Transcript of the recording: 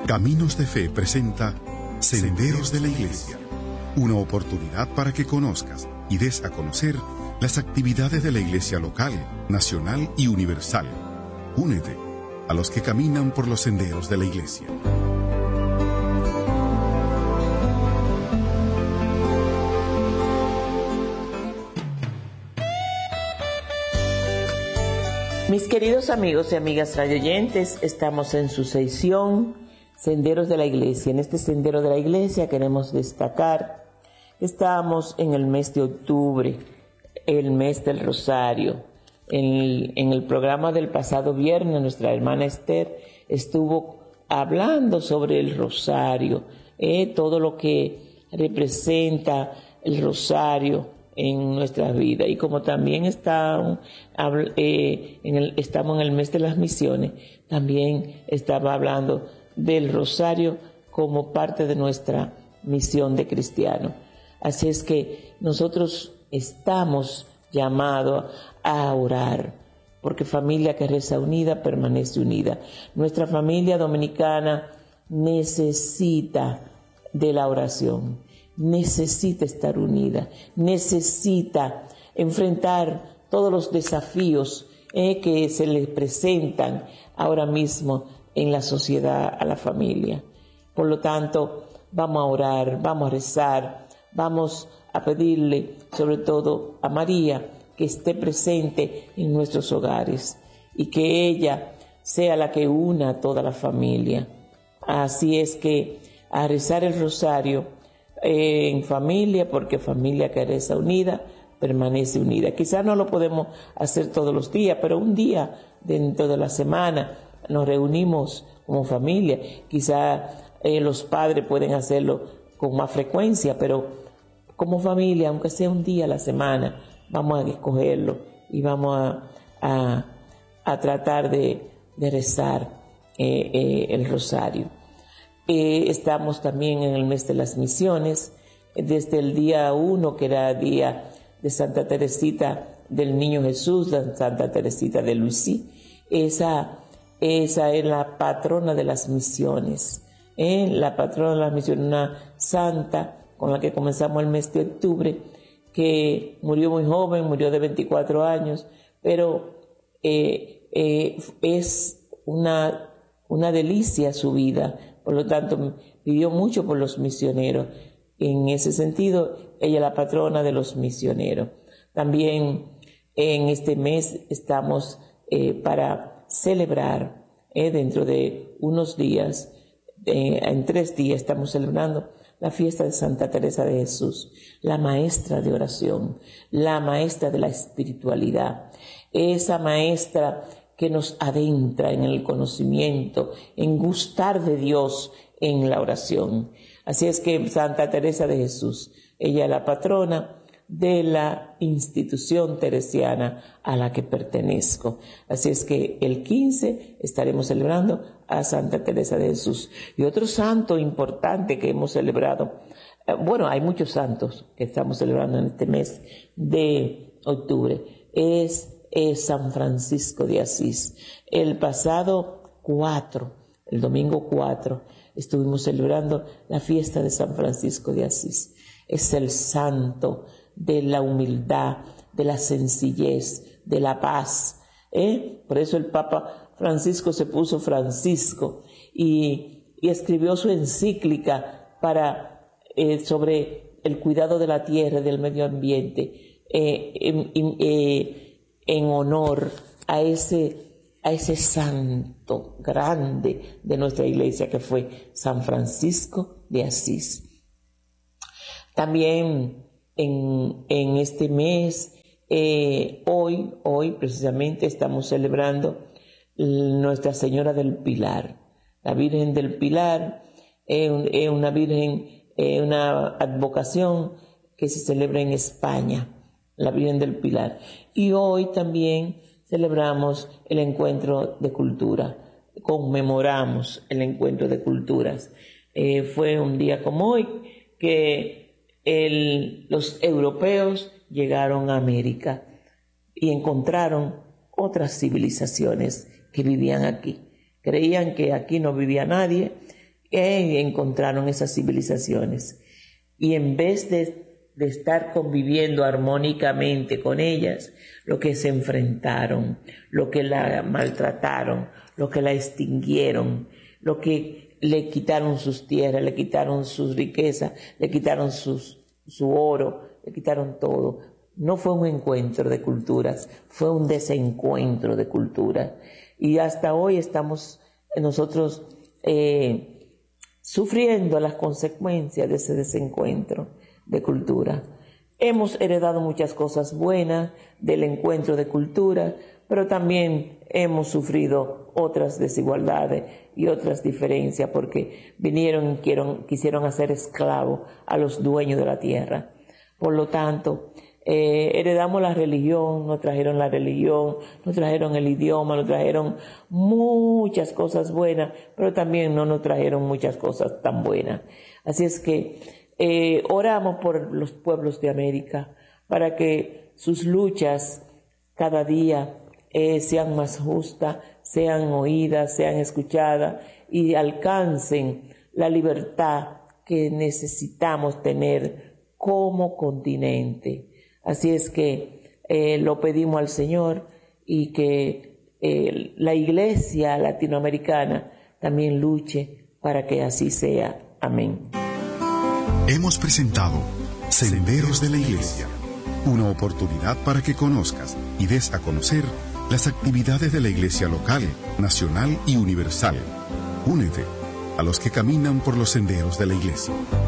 Caminos de Fe presenta Senderos de la Iglesia, una oportunidad para que conozcas y des a conocer las actividades de la Iglesia local, nacional y universal. Únete a los que caminan por los senderos de la Iglesia. Mis queridos amigos y amigas radioyentes, estamos en su sección Senderos de la Iglesia. En este Sendero de la Iglesia queremos destacar que estamos en el mes de octubre, el mes del Rosario. En el programa del pasado viernes, nuestra hermana Esther estuvo hablando sobre el Rosario, todo lo que representa el Rosario en nuestra vida. Y como también estamos en el mes de las misiones, también estaba hablando del Rosario como parte de nuestra misión de cristiano. Así es que nosotros estamos llamados a orar, porque familia que reza unida permanece unida. Nuestra familia dominicana necesita de la oración, necesita estar unida, necesita enfrentar todos los desafíos que se le presentan ahora mismo en la sociedad a la familia. Por lo tanto, vamos a orar, vamos a rezar, vamos a pedirle sobre todo a María que esté presente en nuestros hogares y que ella sea la que una a toda la familia. Así es que a rezar el rosario en familia, porque familia que reza unida permanece unida. Quizás no lo podemos hacer todos los días, pero un día dentro de la semana nos reunimos como familia. Quizás los padres pueden hacerlo con más frecuencia, pero como familia, aunque sea un día a la semana, vamos a escogerlo y vamos a tratar de rezar el rosario. Estamos también en el mes de las misiones, desde el día 1, que era día de Santa Teresita del Niño Jesús, la Santa Teresita de Lisieux. Esa es la patrona de las misiones, la patrona de las misiones, una santa con la que comenzamos el mes de octubre, que murió muy joven, murió de 24 años, pero es una delicia su vida. Por lo tanto, vivió mucho por los misioneros. En ese sentido, ella es la patrona de los misioneros. También en este mes estamos para celebrar, dentro de unos días, en 3 días estamos celebrando la fiesta de Santa Teresa de Jesús, la maestra de oración, la maestra de la espiritualidad, esa maestra que nos adentra en el conocimiento, en gustar de Dios en la oración. Así es que Santa Teresa de Jesús, ella es la patrona de la institución teresiana a la que pertenezco. Así es que el 15 estaremos celebrando a Santa Teresa de Jesús. Y otro santo importante que hemos celebrado, bueno, hay muchos santos que estamos celebrando en este mes de octubre, es San Francisco de Asís. El pasado 4, el domingo 4, estuvimos celebrando la fiesta de San Francisco de Asís. Es el santo de la humildad, de la sencillez, de la paz. Por eso el Papa Francisco se puso Francisco y escribió su encíclica sobre el cuidado de la tierra y del medio ambiente, en honor a ese santo grande de nuestra iglesia que fue San Francisco de Asís. También en este mes, hoy precisamente estamos celebrando Nuestra Señora del Pilar. La Virgen del Pilar es una virgen, una advocación que se celebra en España, la Virgen del Pilar. Y hoy también celebramos el encuentro de cultura, conmemoramos el encuentro de culturas. Fue un día como hoy que los europeos llegaron a América y encontraron otras civilizaciones que vivían aquí. Creían que aquí no vivía nadie, encontraron esas civilizaciones. Y en vez de estar conviviendo armónicamente con ellas, lo que se enfrentaron, lo que la maltrataron, lo que la extinguieron, lo que le quitaron sus tierras, le quitaron sus riquezas, le quitaron su oro, le quitaron todo. No fue un encuentro de culturas, fue un desencuentro de culturas. Y hasta hoy estamos nosotros sufriendo las consecuencias de ese desencuentro de cultura. Hemos heredado muchas cosas buenas del encuentro de cultura, pero también hemos sufrido otras desigualdades y otras diferencias porque vinieron y quisieron hacer esclavos a los dueños de la tierra. Por lo tanto, heredamos la religión, nos trajeron la religión, nos trajeron el idioma, nos trajeron muchas cosas buenas, pero también no nos trajeron muchas cosas tan buenas. Así es que oramos por los pueblos de América para que sus luchas cada día sean más justas, sean oídas, sean escuchadas y alcancen la libertad que necesitamos tener como continente. Así es que lo pedimos al Señor y que la Iglesia latinoamericana también luche para que así sea. Amén. Hemos presentado Senderos de la Iglesia, una oportunidad para que conozcas y des a conocer las actividades de la Iglesia local, nacional y universal. Únete a los que caminan por los senderos de la Iglesia.